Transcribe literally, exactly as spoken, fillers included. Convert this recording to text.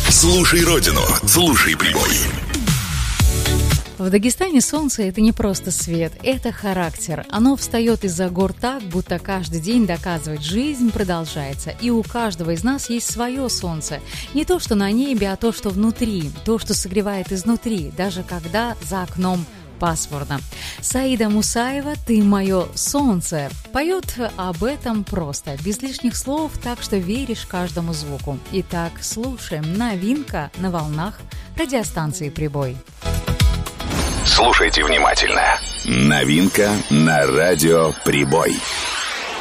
Слушай родину, слушай прибой. В Дагестане солнце – это не просто свет, это характер. Оно встает из-за гор так, будто каждый день доказывает, жизнь продолжается. И у каждого из нас есть свое солнце. Не то, что на небе, а то, что внутри. То, что согревает изнутри, даже когда за окном пасмурно. Саида Мусаева «Ты мое солнце» поет об этом просто, без лишних слов, так что веришь каждому звуку. Итак, слушаем. Новинка на волнах радиостанции «Прибой». Слушайте внимательно. Новинка на радио «Прибой».